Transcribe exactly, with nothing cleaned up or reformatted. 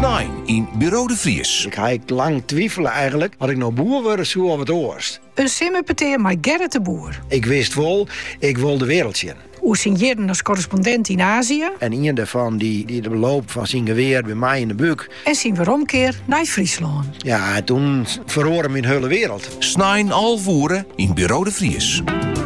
Snijn in Bureau de Vries. Ik had lang twijfelen eigenlijk. Had ik nou boer worden, zo of het oorst. Een simmerpeteer met Gerrit de Boer. Ik wist wel, ik wil de wereld zien. Hoe signeerde als correspondent in Azië. En een daarvan die, die de loop van zijn geweer bij mij in de buik. En zien we omkeer naar Friesland. Ja, toen verloor mijn hele wereld. Snijn al voeren in Bureau de Vries.